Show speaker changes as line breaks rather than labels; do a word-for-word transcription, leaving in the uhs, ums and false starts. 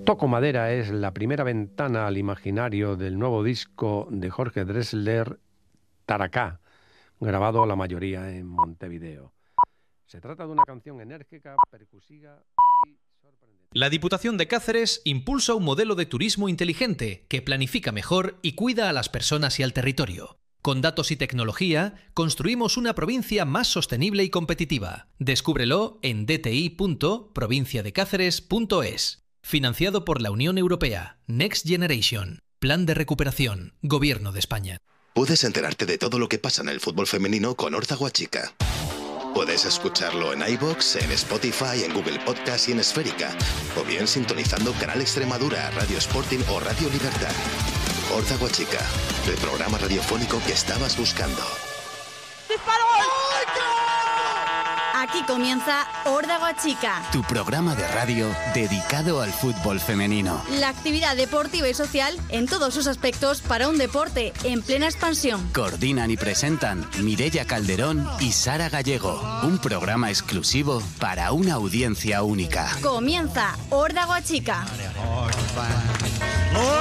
Toco Madera es la primera ventana al imaginario del nuevo disco de Jorge Drexler, Taracá, grabado la mayoría en Montevideo. Se trata de una canción enérgica, percusiva y sorprendente.
La Diputación de Cáceres impulsa un modelo de turismo inteligente que planifica mejor y cuida a las personas y al territorio. Con datos y tecnología, construimos una provincia más sostenible y competitiva. Descúbrelo en d t i punto provincia de cáceres punto es. Financiado por la Unión Europea. Next Generation. Plan de recuperación. Gobierno de España.
Puedes enterarte de todo lo que pasa en el fútbol femenino con Horta Guachica. Puedes escucharlo en iVoox, en Spotify, en Google Podcast y en Esférica. O bien sintonizando Canal Extremadura, Radio Sporting o Radio Libertad. Horta Guachica, el programa radiofónico que estabas buscando.
¡Disparó! Aquí comienza Horda Guachica,
tu programa de radio dedicado al fútbol femenino.
La actividad deportiva y social en todos sus aspectos para un deporte en plena expansión.
Coordinan y presentan Mireia Calderón y Sara Gallego. Un programa exclusivo para una audiencia única.
Comienza Horda Guachica.